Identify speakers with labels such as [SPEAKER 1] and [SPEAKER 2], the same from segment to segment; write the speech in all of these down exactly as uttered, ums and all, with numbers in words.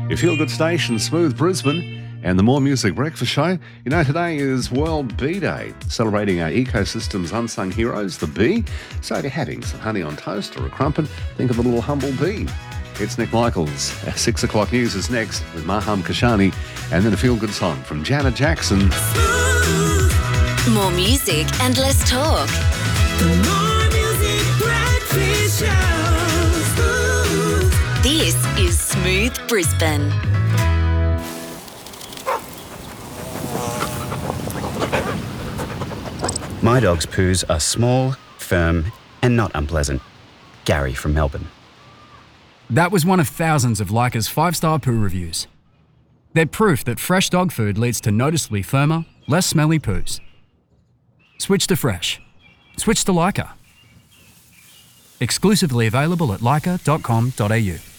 [SPEAKER 1] Your feel-good station, Smooth Brisbane, and the More Music Breakfast Show. You know, today is World Bee Day, celebrating our ecosystem's unsung heroes, the bee. So if you're having some honey on toast or a crumpet, think of the little humble bee. It's Nick Michaels. Our six o'clock news is next with Maham Kashani, and then a feel-good song from Janet Jackson.
[SPEAKER 2] More music and less talk.
[SPEAKER 3] The More Music Breakfast Show.
[SPEAKER 2] This is Smooth Brisbane.
[SPEAKER 4] My dog's poos are small, firm, and not unpleasant. Gary from Melbourne.
[SPEAKER 5] That was one of thousands of Leica's five-star poo reviews. They're proof that fresh dog food leads to noticeably firmer, less smelly poos. Switch to fresh. Switch to Leica. Exclusively available at leica dot com dot a u.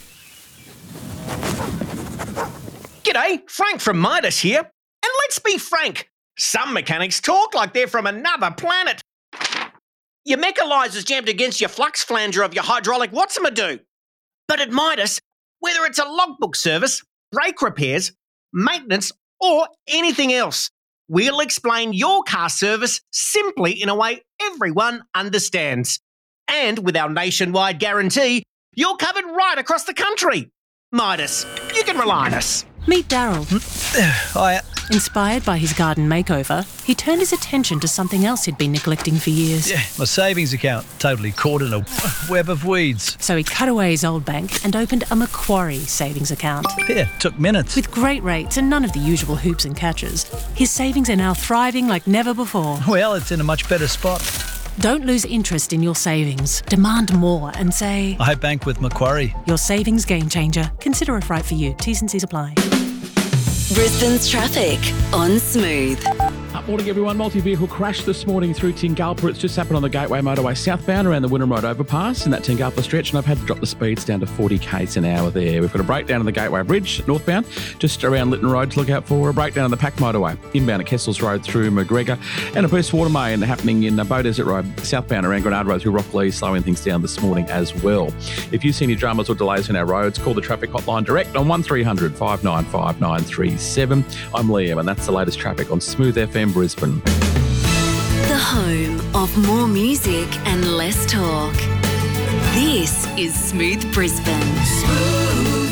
[SPEAKER 6] G'day, Frank from Midas here. And let's be frank, some mechanics talk like they're from another planet. Your mechalizer's jammed against your flux flanger of your hydraulic what's-a-do. But at Midas, whether it's a logbook service, brake repairs, maintenance, or anything else, we'll explain your car service simply in a way everyone understands. And with our nationwide guarantee, you're covered right across the country. Midas, you can rely on us.
[SPEAKER 7] Meet Daryl.
[SPEAKER 8] Hi.
[SPEAKER 7] Inspired by his garden makeover, he turned his attention to something else he'd been neglecting for years.
[SPEAKER 8] Yeah, my savings account, totally caught in a web of weeds.
[SPEAKER 7] So he cut away his old bank and opened a Macquarie savings account.
[SPEAKER 8] Yeah, took minutes.
[SPEAKER 7] With great rates and none of the usual hoops and catches, his savings are now thriving like never before.
[SPEAKER 8] Well, it's in a much better spot.
[SPEAKER 7] Don't lose interest in your savings. Demand more and say,
[SPEAKER 8] I bank with Macquarie.
[SPEAKER 7] Your savings game changer. Consider if right for you. T's and C's apply.
[SPEAKER 2] Brisbane's traffic on Smooth.
[SPEAKER 9] Up morning, everyone. Multi-vehicle crash this morning through Tingalpa. It's just happened on the Gateway Motorway southbound around the Wynnum Road overpass in that Tingalpa stretch, and I've had to drop the speeds down to forty k's an hour there. We've got a breakdown on the Gateway Bridge northbound, just around Lytton Road to look out for. A breakdown on the Pack Motorway inbound at Kessels Road through McGregor, and a burst water main happening in Bow Desert Road southbound around Grenard Road through Rockley, slowing things down this morning as well. If you see any dramas or delays on our roads, call the traffic hotline direct on one three hundred, five nine five, nine three seven. I'm Liam, and that's the latest traffic on Smooth F M Brisbane.
[SPEAKER 2] The home of more music and less talk. This is Smooth Brisbane.
[SPEAKER 3] Smooth.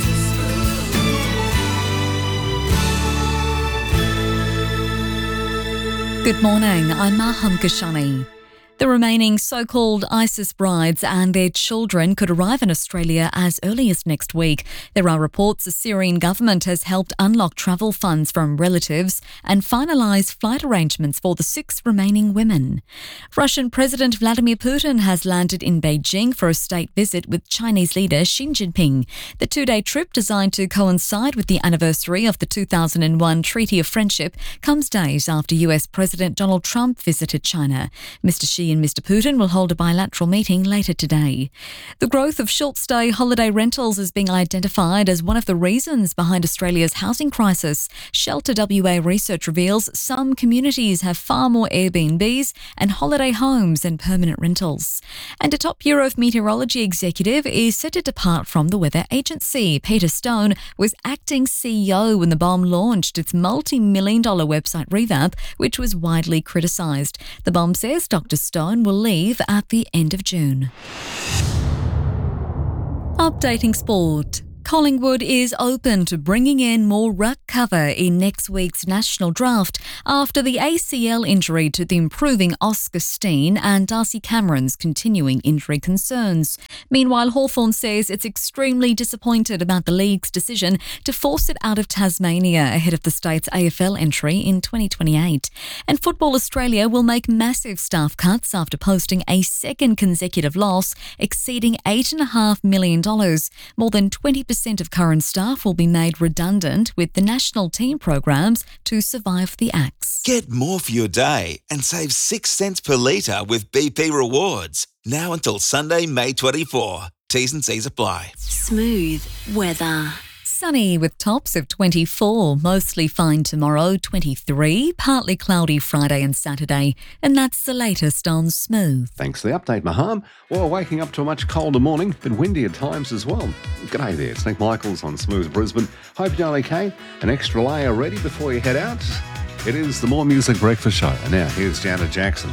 [SPEAKER 10] Good morning, I'm Maham Kashani. The remaining so-called ISIS brides and their children could arrive in Australia as early as next week. There are reports the Syrian government has helped unlock travel funds from relatives and finalise flight arrangements for the six remaining women. Russian President Vladimir Putin has landed in Beijing for a state visit with Chinese leader Xi Jinping. The two-day trip, designed to coincide with the anniversary of the two thousand one Treaty of Friendship, comes days after U S President Donald Trump visited China. Mister Xi and Mister Putin will hold a bilateral meeting later today. The growth of short-stay holiday rentals is being identified as one of the reasons behind Australia's housing crisis. Shelter W A research reveals some communities have far more Airbnbs and holiday homes than permanent rentals. And a top Bureau of Meteorology executive is set to depart from the weather agency. Peter Stone was acting C E O when the B O M launched its multi-million dollar website revamp, which was widely criticised. The B O M says Doctor Stone will leave at the end of June. Updating sport. Collingwood is open to bringing in more ruck cover in next week's national draft after the A C L injury to the improving Oscar Steen and Darcy Cameron's continuing injury concerns. Meanwhile, Hawthorn says it's extremely disappointed about the league's decision to force it out of Tasmania ahead of the state's A F L entry in twenty twenty-eight. And Football Australia will make massive staff cuts after posting a second consecutive loss exceeding eight point five million dollars. More than twenty percent of current staff will be made redundant with the national team programs to survive the axe.
[SPEAKER 11] Get more for your day and save six cents per litre with B P Rewards. Now until Sunday, May twenty-fourth. T's and C's apply.
[SPEAKER 2] Smooth weather.
[SPEAKER 10] Sunny with tops of twenty-four, mostly fine tomorrow, twenty-three, partly cloudy Friday and Saturday. And that's the latest on Smooth.
[SPEAKER 1] Thanks for the update, Maham. Well, waking up to a much colder morning, but windy at times as well. G'day there, it's Nick Michaels on Smooth Brisbane. Hope you're okay. An extra layer ready before you head out. It is the More Music Breakfast Show. And now here's Janet Jackson.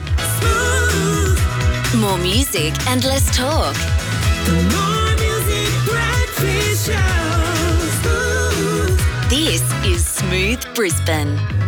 [SPEAKER 2] More music and less talk.
[SPEAKER 3] The More Music Breakfast Show. Smooth.
[SPEAKER 2] This is Smooth Brisbane.